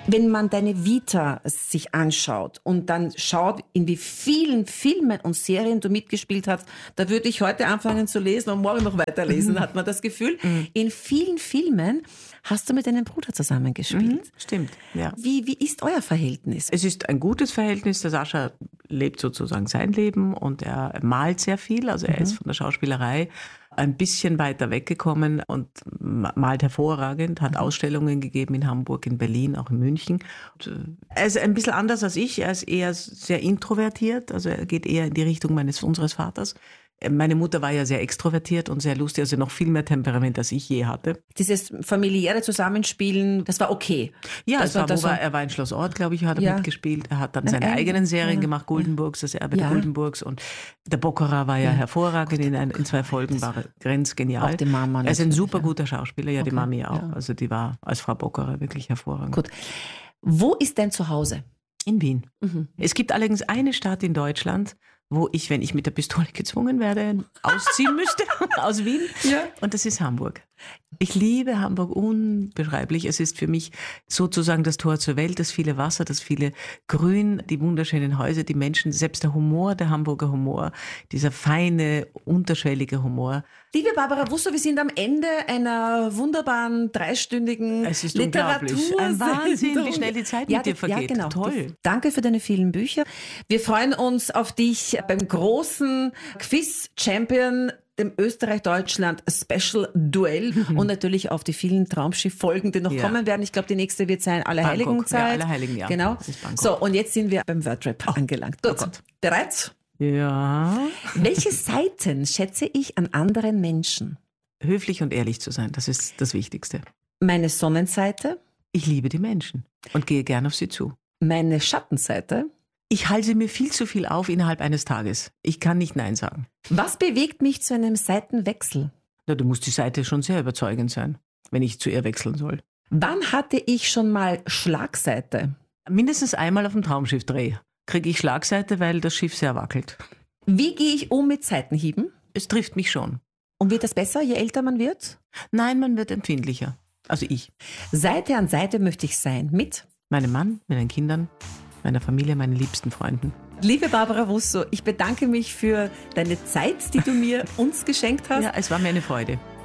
Wenn man deine Vita sich anschaut und dann schaut, in wie vielen Filmen und Serien du mitgespielt hast, da würde ich heute anfangen zu lesen und morgen noch weiterlesen, hat man das Gefühl. In vielen Filmen hast du mit deinem Bruder zusammengespielt. Stimmt, ja. Wie ist euer Verhältnis? Es ist ein gutes Verhältnis. Der Sascha lebt sozusagen sein Leben und er malt sehr viel. Also er ist von der Schauspielerei ein bisschen weiter weggekommen und malt hervorragend, hat Ausstellungen gegeben in Hamburg, in Berlin, auch in München. Und er ist ein bisschen anders als ich. Er ist eher sehr introvertiert. Also er geht eher in die Richtung unseres Vaters. Meine Mutter war ja sehr extrovertiert und sehr lustig, also noch viel mehr Temperament, als ich je hatte. Dieses familiäre Zusammenspielen, das war okay. Ja, das er war in Schloss Ort, glaube ich, hat er mitgespielt. Er hat dann seine eigenen Serien gemacht, Guldenburgs, das Erbe der Guldenburgs. Und der Bockerer war ja hervorragend, in 2 Folgen war er grenzgenial. Auch die Mama. Er ist ein super guter Schauspieler, die Mami auch. Ja. Also die war als Frau Bockerer wirklich hervorragend. Gut. Wo ist dein Zuhause? In Wien. Es gibt allerdings eine Stadt in Deutschland, wo ich, wenn ich mit der Pistole gezwungen werde, ausziehen müsste aus Wien. Ja. Und das ist Hamburg. Ich liebe Hamburg unbeschreiblich. Es ist für mich sozusagen das Tor zur Welt, das viele Wasser, das viele Grün, die wunderschönen Häuser, die Menschen, selbst der Humor, der Hamburger Humor, dieser feine, unterschwellige Humor. Liebe Barbara Russo, wir sind am Ende einer wunderbaren 3-stündigen Literatur. Ein Wahnsinn, wie schnell die Zeit mit dir vergeht. Ja, genau. Toll. Danke für deine vielen Bücher. Wir freuen uns auf dich beim großen Quiz-Champion, dem Österreich-Deutschland-Special-Duell und natürlich auf die vielen Traumschiff-Folgen, die noch kommen werden. Ich glaube, die nächste wird sein Allerheiligen-Zeit. Ja, Allerheiligen, ja. Genau. So, und jetzt sind wir beim Wordrap angelangt. Gut. Bereit? Ja. Welche Seiten schätze ich an anderen Menschen? Höflich und ehrlich zu sein, das ist das Wichtigste. Meine Sonnenseite? Ich liebe die Menschen und gehe gern auf sie zu. Meine Schattenseite? Ich halte mir viel zu viel auf innerhalb eines Tages. Ich kann nicht Nein sagen. Was bewegt mich zu einem Seitenwechsel? Na, du musst die Seite schon sehr überzeugend sein, wenn ich zu ihr wechseln soll. Wann hatte ich schon mal Schlagseite? Mindestens einmal auf dem Traumschiffdreh kriege ich Schlagseite, weil das Schiff sehr wackelt. Wie gehe ich um mit Seitenhieben? Es trifft mich schon. Und wird das besser, je älter man wird? Nein, man wird empfindlicher. Also ich. Seite an Seite möchte ich sein mit? Meinem Mann, mit den Kindern, meiner Familie, meinen liebsten Freunden. Liebe Barbara Russo, ich bedanke mich für deine Zeit, die du uns geschenkt hast. Ja, es war mir eine Freude.